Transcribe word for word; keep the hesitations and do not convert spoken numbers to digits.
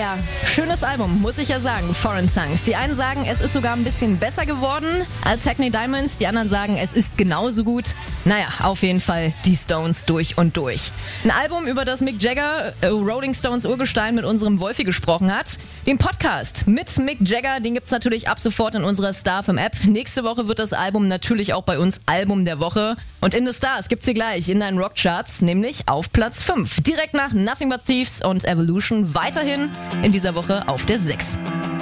Ja, schönes Album, muss ich ja sagen, Foreign Tongues. Die einen sagen, es ist sogar ein bisschen besser geworden als Hackney Diamonds, die anderen sagen, es ist genauso gut. Naja, auf jeden Fall die Stones durch und durch. Ein Album, über das Mick Jagger, äh, Rolling Stones Urgestein, mit unserem Wolfi gesprochen hat. Den Podcast mit Mick Jagger, den gibt's natürlich ab sofort in unserer Star F M App. Nächste Woche wird das Album natürlich auch bei uns Album der Woche. Und in the Stars gibt's hier gleich in deinen Rockcharts, nämlich auf Platz fünf. Direkt nach Nothing But Thieves und Evolution weiterhin in dieser Woche auf der sechs.